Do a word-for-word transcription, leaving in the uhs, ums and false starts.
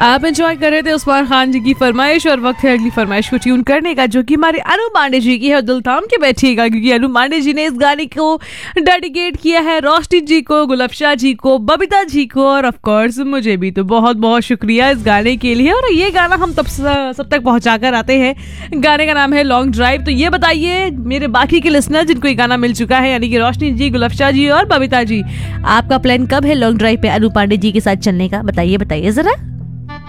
आप एंजॉय कर रहे थे उस्मान खान जी की फरमाइश और वक्त है अगली फरमाइश को ट्यून करने का, जो कि हमारे अनु पांडे जी की है। दिल थाम के बैठिएगा क्योंकि अनु पांडे जी ने इस गाने को डेडिकेट किया है रोशनी जी को, गुलफशा जी को, बबीता जी को और ऑफ कोर्स मुझे भी। तो बहुत बहुत शुक्रिया इस गाने के लिए। और ये गाना हम तब सब तक पहुंचा कर आते हैं। गाने का नाम है लॉन्ग ड्राइव। तो ये बताइए मेरे बाकी के लिसनर जिनको ये गाना मिल चुका है, यानी कि रोशनी जी, गुलफशा जी और बबीता जी, आपका प्लान कब है लॉन्ग ड्राइव पे अनु पांडे जी के साथ चलने का? बताइए बताइए जरा।